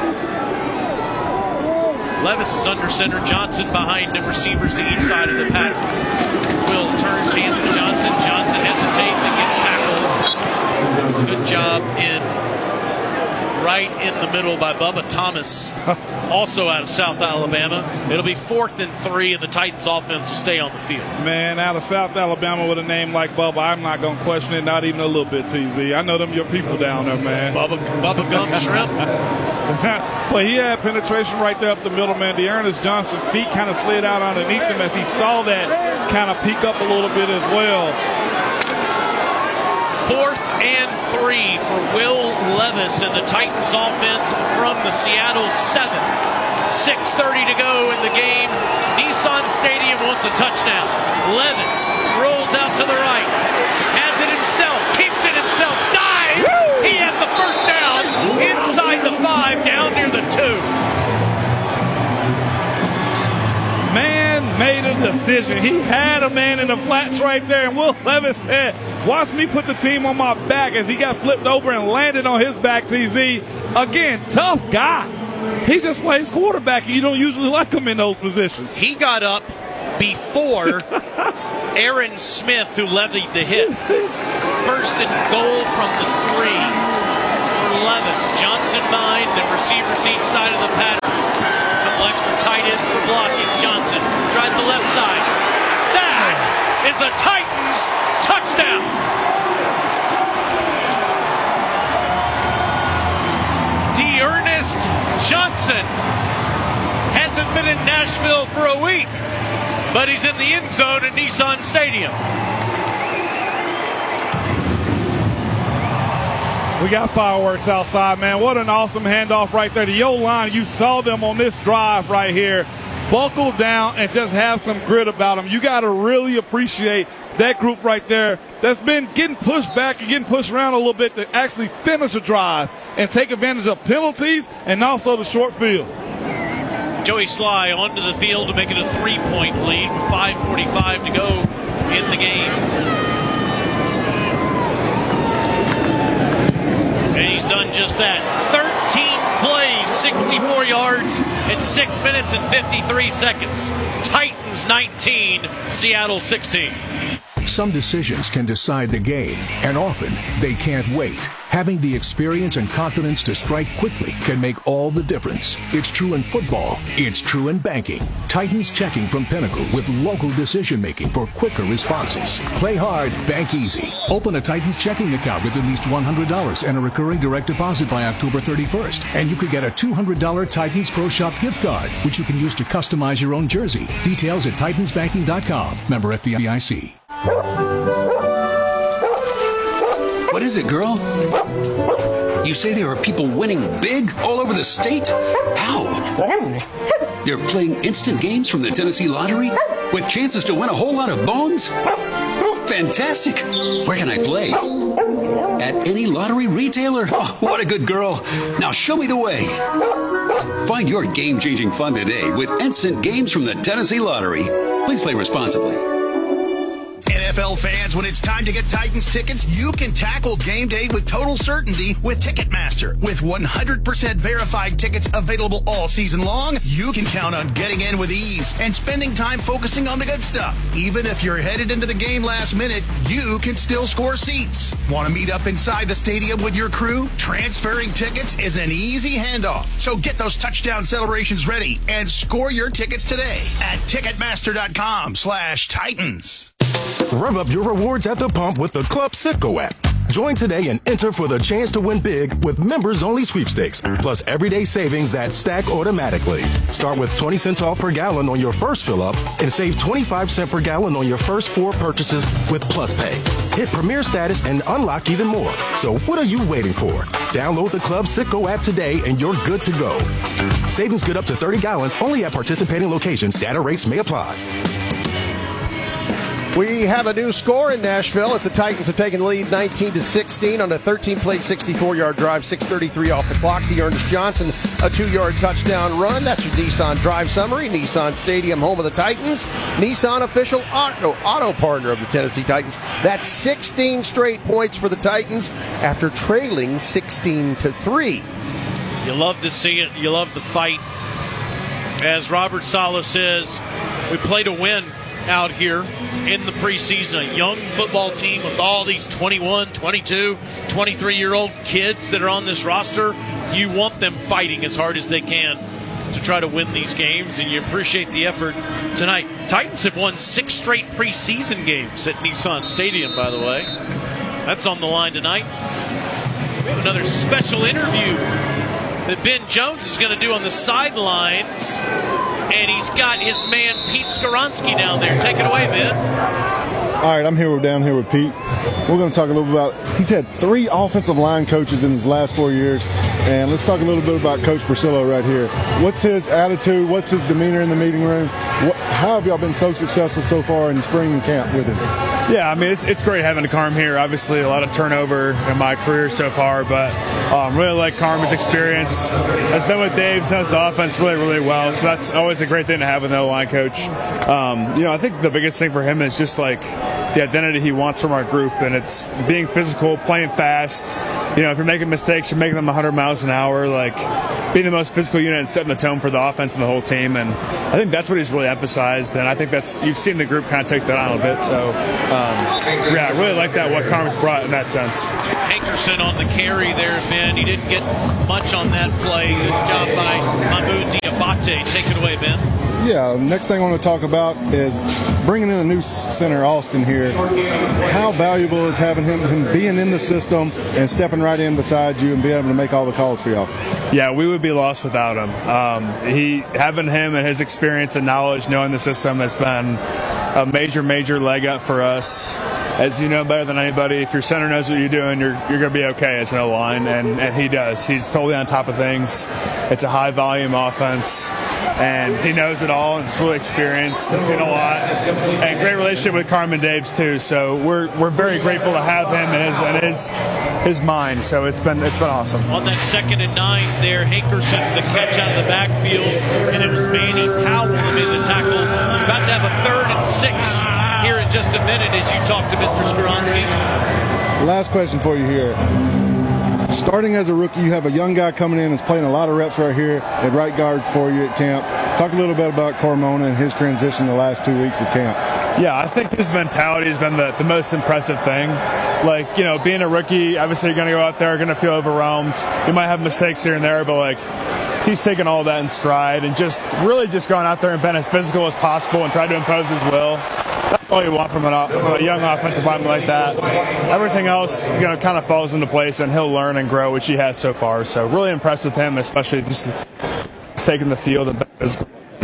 Levis is under center. Johnson behind him. Receivers to each side of the pattern. Will turns, hands to Johnson. Johnson hesitates and gets tackled. Good job right in the middle by Bubba Thomas, also out of South Alabama. It'll be 4th and 3, and the Titans offense will stay on the field. Man, out of South Alabama with a name like Bubba, I'm not going to question it, not even a little bit, TZ. I know them your people down there, man. Bubba Gum Shrimp. But he had penetration right there up the middle, man. Dearness Johnson, feet kind of slid out underneath him as he saw that kind of peek up a little bit as well. 4th and 3 for Will Levis and the Titans offense from the Seattle 7. 6:30 to go in the game. Nissan Stadium wants a touchdown. Levis rolls out to the right. Has it himself. Keeps it himself. Dives. He has the first down. inside the 5, down near the 2. Man made a decision. He had a man in the flats right there, and Will Levis said, watch me put the team on my back as he got flipped over and landed on his back, TZ. Again, tough guy. He just plays quarterback, and you don't usually like him in those positions. He got up before Aaron Smith, who levied the hit. First and goal from the 3 for Levis. Johnson behind the receivers each side of the pattern. Couple extra tight ends for blocking. Johnson tries the left side. That is a Titans touchdown. D'Ernest Johnson hasn't been in Nashville for a week, but he's in the end zone at Nissan Stadium. We got fireworks outside, man. What an awesome handoff right there. The O-line, you saw them on this drive right here. Buckle down and just have some grit about them. You got to really appreciate that group right there that's been getting pushed back and getting pushed around a little bit to actually finish a drive and take advantage of penalties and also the short field. Joey Sly onto the field to make it a 3-point lead with 5:45 to go in the game. And he's done just that. 13 plays, 64 yards in 6 minutes and 53 seconds. Titans 19, Seattle 16. Some decisions can decide the game, and often they can't wait. Having the experience and confidence to strike quickly can make all the difference. It's true in football. It's true in banking. Titans Checking from Pinnacle with local decision-making for quicker responses. Play hard, bank easy. Open a Titans checking account with at least $100 and a recurring direct deposit by October 31st. And you could get a $200 Titans Pro Shop gift card, which you can use to customize your own jersey. Details at titansbanking.com. Member FDIC. What is it, girl? You say there are people winning big all over the state? How? They're playing instant games from the Tennessee Lottery with chances to win a whole lot of bones? Fantastic! Where can I play? At any lottery retailer? Oh, what a good girl. Now show me the way. Find your game-changing fun today with instant games from the Tennessee Lottery. Please play responsibly. NFL fans, when it's time to get Titans tickets, you can tackle game day with total certainty with Ticketmaster. With 100% verified tickets available all season long, you can count on getting in with ease and spending time focusing on the good stuff. Even if you're headed into the game last minute, you can still score seats. Want to meet up inside the stadium with your crew? Transferring tickets is an easy handoff. So get those touchdown celebrations ready and score your tickets today at Ticketmaster.com/Titans. Rev up your rewards at the pump with the Club Citgo app. Join today and enter for the chance to win big with members-only sweepstakes, plus everyday savings that stack automatically. Start with 20 cents off per gallon on your first fill-up and save 25 cents per gallon on your first 4 purchases with Plus Pay. Hit Premier status and unlock even more. So what are you waiting for? Download the Club Citgo app today and you're good to go. Savings good up to 30 gallons only at participating locations. Data rates may apply. We have a new score in Nashville as the Titans have taken the lead 19-16 on a 13-play, 64-yard drive, 6:33 off the clock. D'Ernest Johnson, a 2-yard touchdown run. That's your Nissan Drive Summary. Nissan Stadium, home of the Titans. Nissan official auto partner of the Tennessee Titans. That's 16 straight points for the Titans after trailing 16-3. You love to see it. You love the fight. As Robert Saleh says, we play to win out here in the preseason. A young football team with all these 21, 22, 23-year-old kids that are on this roster. You want them fighting as hard as they can to try to win these games, and you appreciate the effort tonight. Titans have won 6 straight preseason games at Nissan Stadium, by the way. That's on the line tonight. We have another special interview that Ben Jones is going to do on the sidelines. And he's got his man Pete Skoronski down there. Take it away, Ben. All right, I'm down here with Pete. We're going to talk a little bit about, he's had 3 offensive line coaches in his last 4 years. And let's talk a little bit about Coach Priscillo right here. What's his attitude? What's his demeanor in the meeting room? How have y'all been so successful so far in spring camp with him? Yeah, I mean, it's great having Carm here. Obviously, a lot of turnover in my career so far, but really like Carm's experience. Has been with Dave, knows the offense really, really well, so that's always a great thing to have with an O-line coach. I think the biggest thing for him is just like the identity he wants from our group, and it's being physical, playing fast. If you're making mistakes, you're making them 100 miles an hour, like being the most physical unit and setting the tone for the offense and the whole team. And I think that's what he's really emphasized, and I think you've seen the group kind of take that on a bit. So, I really like that, what Carm's brought in that sense. Hankerson on the carry there, Ben. He didn't get much on that play. Good job by Mahmoud Diabate. Take it away, Ben. Yeah, next thing I want to talk about is bringing in a new center, Austin, here. How valuable is having him being in the system and stepping right in beside you and being able to make all the calls for y'all? Yeah, we would be lost without him. Having him and his experience and knowledge, knowing the system, has been a major leg up for us. As you know better than anybody, if your center knows what you're doing, you're going to be okay as an O-line, and he does. He's totally on top of things. It's a high-volume offense, and he knows it all, and he's really experienced. He's seen a lot, and great relationship with Carmen Daves too. So we're very grateful to have him and his mind. So it's been awesome. On that 2nd and 9 there, Hankerson the catch out of the backfield, and it was Manny Powell who made the tackle. About to have a 3rd and 6 here in just a minute as you talk to Mr. Skoronski. Last question for you here. Starting as a rookie, you have a young guy coming in who's playing a lot of reps right here at right guard for you at camp. Talk a little bit about Carmona and his transition the last 2 weeks of camp. Yeah, I think his mentality has been the most impressive thing. Like, being a rookie, obviously you're going to go out there, going to feel overwhelmed. You might have mistakes here and there, but he's taken all that in stride and just gone out there and been as physical as possible and tried to impose his will. That's all you want from a young offensive lineman like that. Everything else, kind of falls into place, and he'll learn and grow, which he has so far. So really impressed with him, especially just taking the field and physical.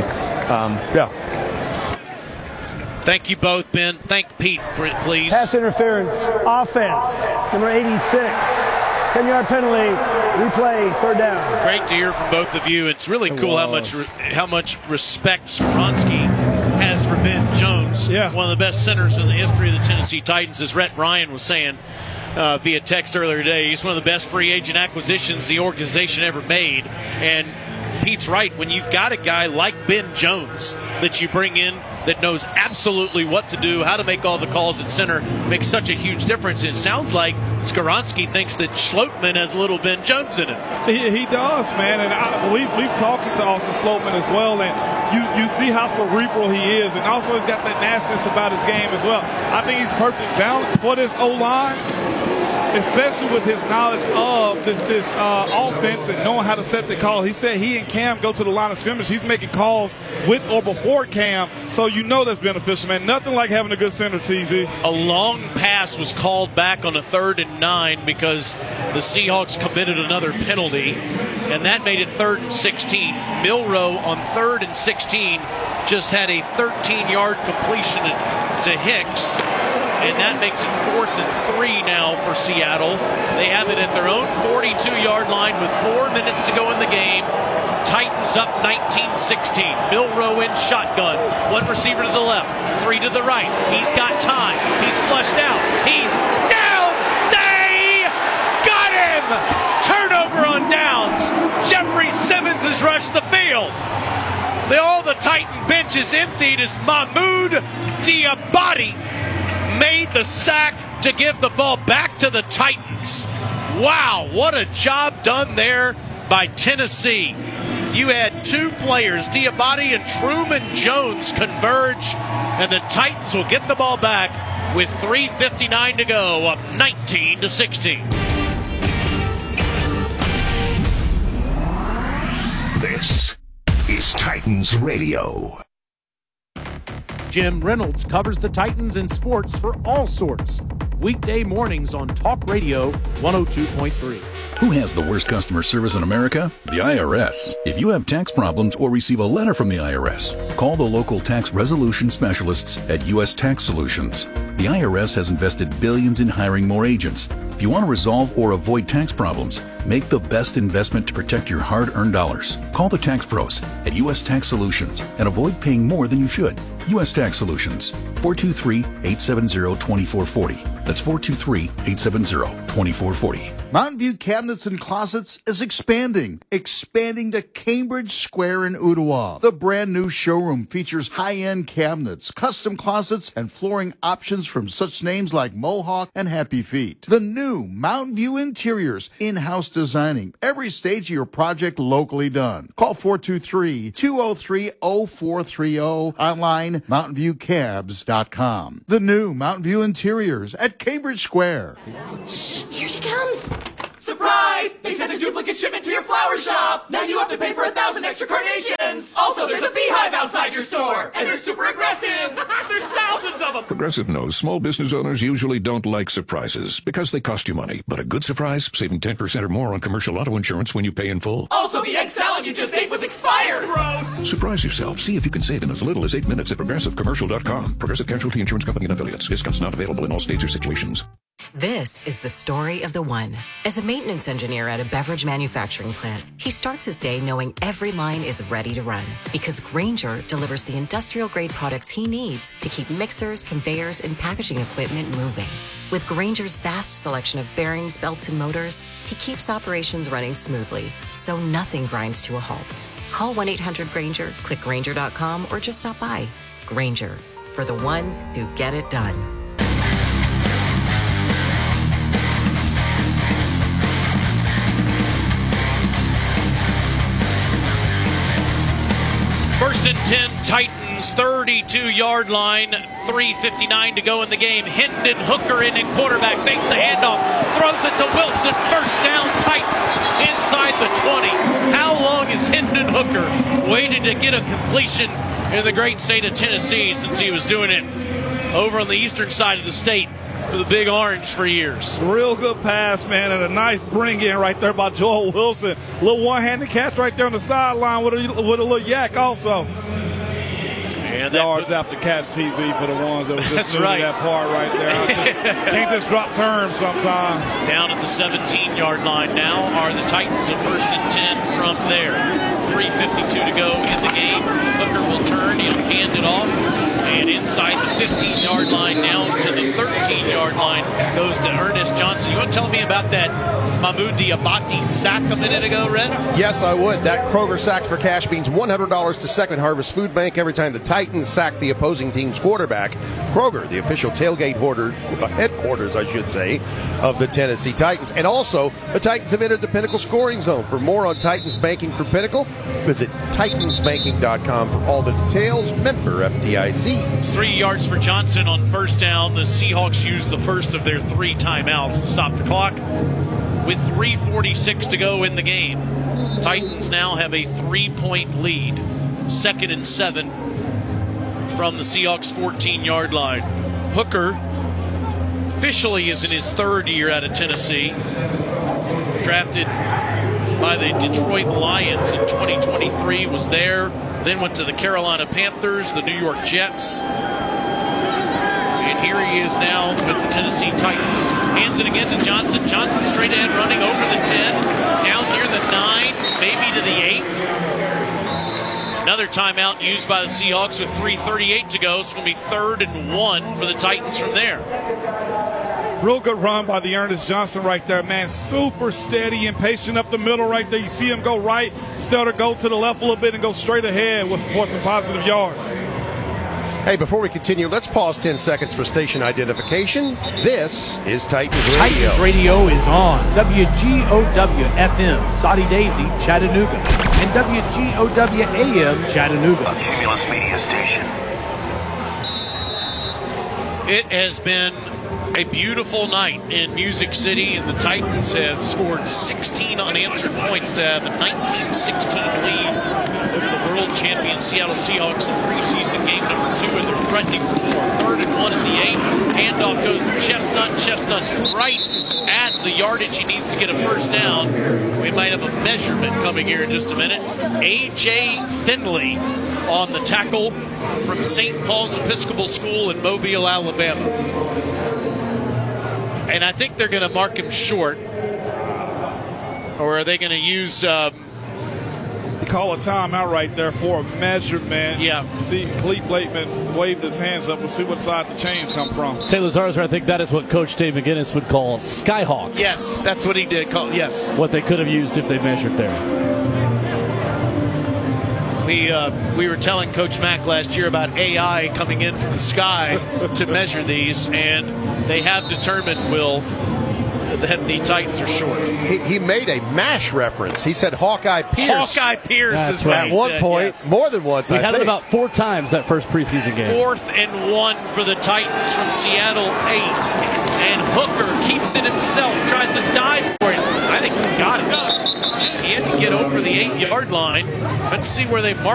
Thank you both, Ben. Thank Pete, please. Pass interference, offense, number 86. 10-yard penalty, replay, 3rd down. Great to hear from both of you. It's really cool how much respect Skoronski has for Ben Jones. Yeah. One of the best centers in the history of the Tennessee Titans, as Rhett Ryan was saying via text earlier today. He's one of the best free agent acquisitions the organization ever made. And Pete's right. When you've got a guy like Ben Jones that you bring in that knows absolutely what to do, how to make all the calls at center, makes such a huge difference. And it sounds like Skoronski thinks that Schlotman has a little Ben Jones in him. He does, man. And we've talked to Austin Schlotman as well, and you see how cerebral he is, and also he's got that nastiness about his game as well. I think he's perfect balance for this O-line, especially with his knowledge of this offense and knowing how to set the call. He said he and Cam go to the line of scrimmage. He's making calls with or before Cam, so that's beneficial, man. Nothing like having a good center, TZ. A long pass was called back on a 3rd and 9 because the Seahawks committed another penalty, and that made it 3rd and 16. Milroe on 3rd and 16 just had a 13-yard completion to Hicks, and that makes it 4th and 3 now for Seattle. They have it at their own 42-yard line with 4 minutes to go in the game. Titans up 19-16. Milroe in shotgun. 1 receiver to the left, 3 to the right. He's got time. He's flushed out. He's down. They got him. Turnover on downs. Jeffrey Simmons has rushed the field. All the Titan bench is emptied as Mahmoud Diabate made the sack to give the ball back to the Titans. Wow, what a job done there by Tennessee. You had 2 players, Diabate and Truman Jones, converge, and the Titans will get the ball back with 3:59 to go, up 19-16. This is Titans Radio. Jim Reynolds covers the Titans in sports for all sorts. Weekday mornings on Talk Radio 102.3. Who has the worst customer service in America? The IRS. If you have tax problems or receive a letter from the IRS, call the local tax resolution specialists at U.S. Tax Solutions. The IRS has invested billions in hiring more agents. If you want to resolve or avoid tax problems, make the best investment to protect your hard-earned dollars. Call the tax pros at U.S. Tax Solutions and avoid paying more than you should. U.S. Tax Solutions, 423-870-2440. That's 423-870-2440. Mountain View Cabinets and Closets is expanding to Cambridge Square in Ottawa. The brand new showroom features high-end cabinets, custom closets, and flooring options from such names like Mohawk and Happy Feet. The new Mountain View Interiors, in-house designing, every stage of your project locally done. Call 423-203-0430, online mountainviewcabs.com. The new Mountain View Interiors at Cambridge Square. Shh, here she comes. Surprise! They sent a duplicate shipment to your flower shop. Now you have to pay for 1,000 extra carnations. Also, there's a beehive outside your store, and they're super aggressive. There's thousands of them. Progressive knows small business owners usually don't like surprises because they cost you money. But a good surprise, saving 10% or more on commercial auto insurance when you pay in full. Also, the egg salad you just ate was expired. Gross. Surprise yourself. See if you can save in as little as 8 minutes at ProgressiveCommercial.com. Progressive Casualty Insurance Company and Affiliates. Discounts not available in all states or situations. This is the story of the one. As a maintenance engineer at a beverage manufacturing plant, he starts his day knowing every line is ready to run because Grainger delivers the industrial-grade products he needs to keep mixers, conveyors, and packaging equipment moving. With Grainger's vast selection of bearings, belts, and motors, he keeps operations running smoothly, so nothing grinds to a halt. Call 1-800-GRAINGER, click Grainger.com, or just stop by. Grainger, for the ones who get it done. First and 10, Titans 32-yard line, 3:59 to go in the game. Hendon Hooker in quarterback, makes the handoff, throws it to Wilson. First down, Titans inside the 20. How long has Hendon Hooker waited to get a completion in the great state of Tennessee since he was doing it over on the eastern side of the state for the Big Orange for years? Real good pass, man, and a nice bring in right there by Joel Wilson. Little one-handed catch right there on the sideline with a little yak also. And yards after catch, TZ, for the ones that were just doing that part right there. Can't just drop terms sometime. Down at the 17-yard line now are the Titans of first and 10 from there. 3:52 to go in the game. Hooker will turn, he'll hand it off, and inside the 15-yard line, down to the 13-yard line, goes to Ernest Johnson. You want to tell me about that Mahmoud Diabate sack a minute ago, Red? Yes, I would. That Kroger sack for cash means $100 to Second Harvest Food Bank every time the Titans sack the opposing team's quarterback. Kroger, the official tailgate headquarters, I should say, of the Tennessee Titans. And also, the Titans have entered the Pinnacle scoring zone. For more on Titans banking for Pinnacle, visit TitansBanking.com for all the details. Member FDIC. It's 3 yards for Johnson on first down. The Seahawks use the first of their 3 timeouts to stop the clock. With 3:46 to go in the game, Titans now have a 3-point lead. 2nd and 7 from the Seahawks' 14-yard line. Hooker officially is in his 3rd year out of Tennessee. Drafted by the Detroit Lions in 2023, was there, then went to the Carolina Panthers, the New York Jets, and here he is now with the Tennessee Titans. Hands it again to Johnson. Johnson straight ahead running over the 10, down near the 9, maybe to the 8. Another timeout used by the Seahawks with 3:38 to go. So it's going to be 3rd and 1 for the Titans from there. Real good run by the Ernest Johnson right there, man. Super steady and patient up the middle right there. You see him go right, instead of go to the left a little bit and go straight ahead for some positive yards. Hey, before we continue, let's pause 10 seconds for station identification. This is Titans Radio. Titans Radio is on WGOW-FM, Saudi Daisy, Chattanooga, and WGOW-AM, Chattanooga. A Cumulus Media Station. It has been a beautiful night in Music City, and the Titans have scored 16 unanswered points to have a 19-16 lead over the world champion Seattle Seahawks in preseason game number 2, and they're threatening for more. 3rd and 1 at the 8. Handoff goes to Chestnut. Chestnut's right at the yardage he needs to get a first down. We might have a measurement coming here in just a minute. A.J. Finley on the tackle from St. Paul's Episcopal School in Mobile, Alabama. And I think they're going to mark him short. Or are they going to use... He called a timeout right there for a measurement. Yeah. See, Clete Blakeman waved his hands up. We'll see what side the chains come from. Taylor Zarzer, I think that is what Coach Dave McGinnis would call Skyhawk. Yes, that's what he did call. Yes. What they could have used if they measured there. We were telling Coach Mack last year about AI coming in from the sky to measure these, and they have determined, Will, that the Titans are short. He made a MASH reference. He said Hawkeye Pierce. Hawkeye Pierce That's is what right. he At one said, point, yes. more than once, We I had think. it about 4 times that first preseason game. 4th and 1 for the Titans from Seattle 8. And Hooker keeps it himself, tries to dive for it. I think he got it. He had to get over the 8-yard line. Let's see where they mark.